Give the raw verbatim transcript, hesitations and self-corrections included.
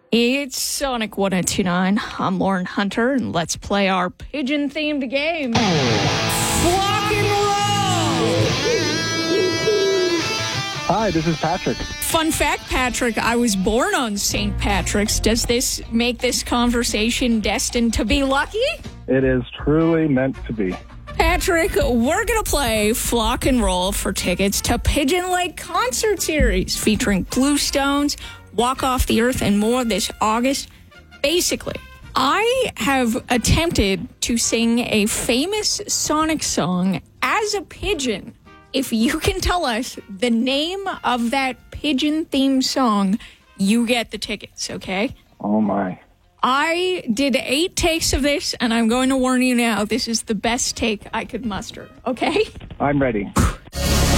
It's Sonic one oh two point nine. I'm Lauren Hunter, and let's play our pigeon-themed game. Flock and roll! Hi, this is Patrick. Fun fact, Patrick, I was born on Saint Patrick's. Does this make this conversation destined to be lucky? It is truly meant to be. Patrick, we're going to play Flock and Roll for tickets to Pigeon Lake Concert Series featuring Bluestones, Walk Off the Earth, and more this August. Basically, I have attempted to sing a famous Sonic song as a pigeon. If you can tell us the name of that pigeon-themed song, you get the tickets, okay? Oh, my. I did eight takes of this, and I'm going to warn you now, this is the best take I could muster, okay? I'm ready.